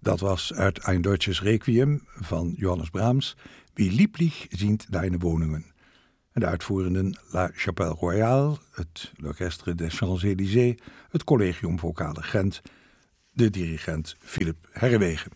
Dat was uit Ein Deutsches Requiem van Johannes Brahms, Wie lieblich sind deine Wohnungen. En de uitvoerenden La Chapelle Royale, het L'Orchestre des Champs-Élysées, het Collegium Vocale Gent, de dirigent Philip Herreweghe.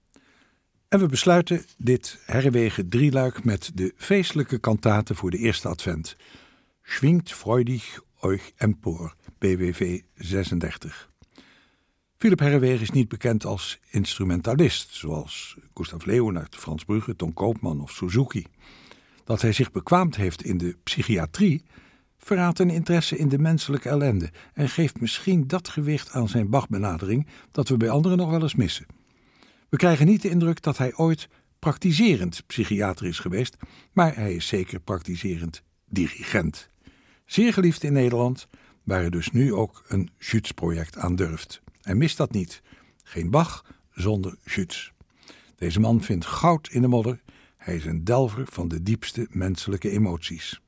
En we besluiten dit Herreweghe drieluik met de feestelijke kantate voor de eerste advent. Schwingt freudig euch empor, BWV 36. Philip Herreweghe is niet bekend als instrumentalist, zoals Gustav Leonard, Frans Brugge, Ton Koopman of Suzuki. Dat hij zich bekwaamd heeft in de psychiatrie verraadt een interesse in de menselijke ellende en geeft misschien dat gewicht aan zijn Bach-benadering dat we bij anderen nog wel eens missen. We krijgen niet de indruk dat hij ooit praktiserend psychiater is geweest, maar hij is zeker praktiserend dirigent. Zeer geliefd in Nederland, waar hij dus nu ook een Schütz-project aan durft. En mist dat niet. Geen Bach zonder Schütz. Deze man vindt goud in de modder. Hij is een delver van de diepste menselijke emoties.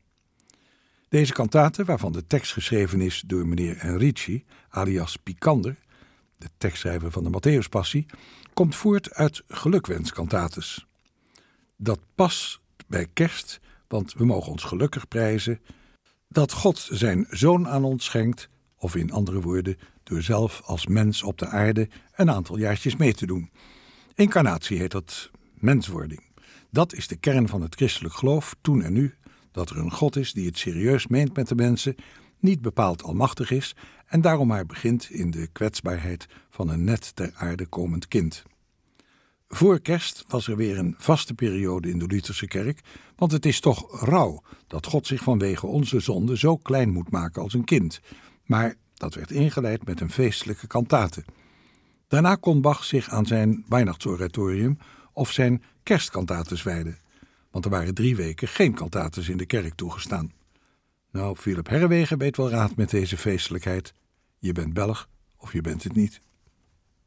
Deze kantate, waarvan de tekst geschreven is door meneer Enrici, alias Picander, de tekstschrijver van de Matthäuspassie, komt voort uit gelukwenskantates. Dat past bij kerst, want we mogen ons gelukkig prijzen dat God zijn zoon aan ons schenkt, of in andere woorden, door zelf als mens op de aarde een aantal jaartjes mee te doen. Incarnatie heet dat menswording. Dat is de kern van het christelijk geloof, toen en nu, dat er een God is die het serieus meent met de mensen, niet bepaald almachtig is en daarom maar begint in de kwetsbaarheid van een net ter aarde komend kind. Voor kerst was er weer een vaste periode in de Lutherse kerk, want het is toch rauw dat God zich vanwege onze zonde zo klein moet maken als een kind. Maar dat werd ingeleid met een feestelijke kantate. Daarna kon Bach zich aan zijn Weihnachtsoratorium of zijn kerstkantates wijden, want er waren 3 weken geen kantates in de kerk toegestaan. Nou, Philip Herreweghe weet wel raad met deze feestelijkheid. Je bent Belg of je bent het niet.